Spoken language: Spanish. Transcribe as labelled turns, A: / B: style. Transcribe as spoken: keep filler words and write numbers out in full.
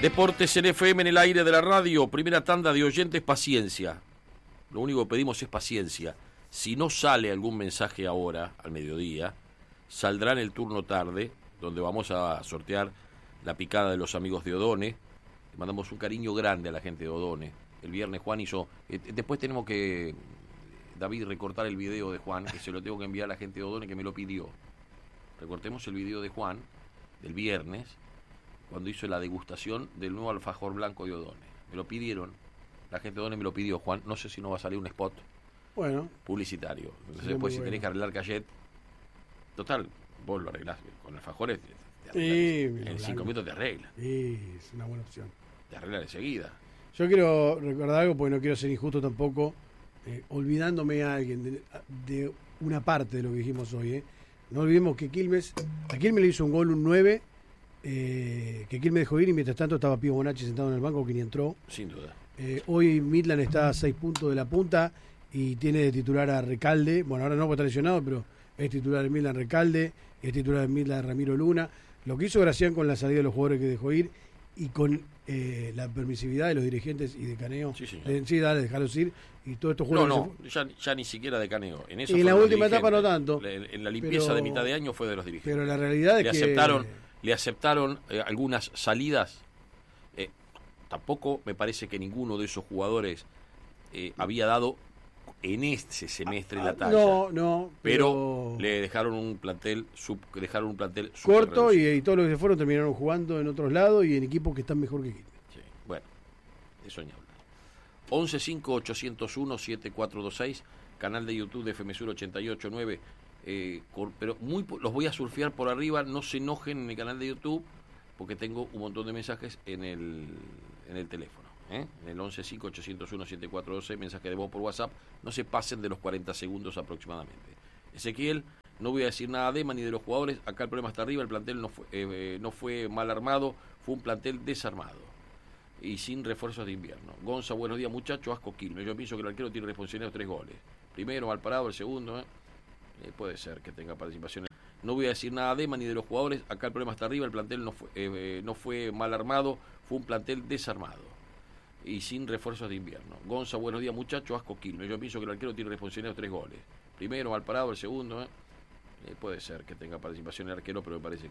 A: Deportes en F M en el aire de la radio, primera tanda de oyentes, paciencia. Lo único que pedimos es paciencia. Si no sale algún mensaje ahora, al mediodía, saldrá en el turno tarde, donde vamos a sortear la picada de los amigos de Odone. Le mandamos un cariño grande a la gente de Odone. El viernes Juan hizo... Eh, después tenemos que, David, recortar el video de Juan, que se lo tengo que enviar a la gente de Odone que me lo pidió. Recortemos el video de Juan, del viernes, cuando hizo la degustación del nuevo alfajor blanco de Odone. Me lo pidieron, la gente de Odone me lo pidió, Juan, no sé si no va a salir un spot
B: bueno
A: publicitario. Entonces
B: sí,
A: después si
B: bueno.
A: tenés que arreglar cachet, total, vos lo arreglás con alfajores, te
B: sí,
A: arreglas, en cinco minutos te arregla.
B: Sí, es una buena opción.
A: Te arregla enseguida.
B: Yo quiero recordar algo porque no quiero ser injusto tampoco, eh, olvidándome a alguien de, de una parte de lo que dijimos hoy. Eh. No olvidemos que Quilmes, a Quilmes le hizo un gol un nueve, Eh, que Quilmes dejó ir y mientras tanto estaba Pío Bonacci sentado en el banco que ni entró.
A: Sin duda.
B: Eh, hoy Midland está a seis puntos de la punta y tiene de titular a Recalde. Bueno, ahora no porque está lesionado, pero es titular de Midland Recalde, es titular de Midland Ramiro Luna. Lo que hizo Gracián con la salida de los jugadores que dejó ir y con eh, la permisividad de los dirigentes y de Caneo.
A: Sí, señor.
B: De, sí, dale, dejarlos ir. Y todos estos
A: No,
B: jugadores.
A: no, ya, ya ni siquiera de Caneo. En, eso
B: En la
A: fueron los
B: última etapa no
A: dirigentes.
B: tanto.
A: En, en la limpieza
B: pero,
A: de mitad de año fue de los dirigentes.
B: Pero la realidad es
A: le
B: que...
A: Aceptaron, le aceptaron eh, algunas salidas. Eh, tampoco me parece que ninguno de esos jugadores eh, había dado en este semestre la talla.
B: No, no.
A: Pero, pero le dejaron un plantel sub, dejaron un plantel
B: corto y, y todos los que se fueron terminaron jugando en otros lados y en equipos que están mejor que Quilmes.
A: Sí, bueno, eso ni hablar. once cinco ocho cero uno siete cuatro dos seis, canal de YouTube de F M Sur ochenta y ocho nueve. Eh, pero muy los voy a surfear por arriba, no se enojen en el canal de YouTube porque tengo un montón de mensajes en el en el teléfono, ¿eh? En el once cinco ocho cero uno siete cuatro dos seis, mensaje de voz por WhatsApp, no se pasen de los cuarenta segundos aproximadamente. Ezequiel, no voy a decir nada de Ema ni de los jugadores, acá el problema está arriba, el plantel no fue, eh, no fue mal armado, fue un plantel desarmado y sin refuerzos de invierno. Gonza, buenos días muchachos, asco Quilmes, yo pienso que el arquero tiene responsabilidad de tres goles, primero mal parado, el segundo, ¿eh? Eh, puede ser que tenga participación. No voy a decir nada de Ema ni de los jugadores, acá el problema está arriba, el plantel no fue, eh, no fue mal armado, fue un plantel desarmado y sin refuerzos de invierno. Gonza, buenos días muchachos, asco Quilmes, yo pienso que el arquero tiene responsabilidad de tres goles, primero mal parado, el segundo, ¿eh? Eh, puede ser que tenga participación el arquero, pero me parece